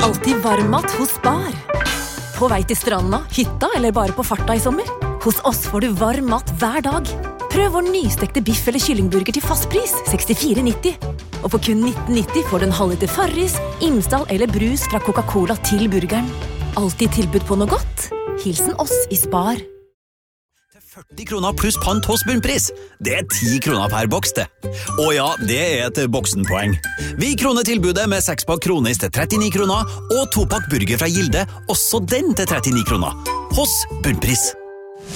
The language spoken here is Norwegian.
Alltid varmmat hos Spar. På vei til stranda, hytta eller bare på farta i sommer? Hos oss får du varm mat hver dag. Prøv vår nystekte biff eller kyllingburger til fastpris, 64,90. Og for kun 19,90 får du en halvliter Farris, Imsdal eller brus fra Coca-Cola til burgeren. Alltid tilbud på noe godt. Hilsen oss i Spar. 40 kroner pluss pant hos Bunnpris. Det 10 kroner per boks, det. Og ja, det et boksenpoeng. Vi kroner tilbudet med 6-pakk kronis til 39 kroner, og 2-pakk burger fra Gilde, også den til 39 kroner. Hos Bunnpris.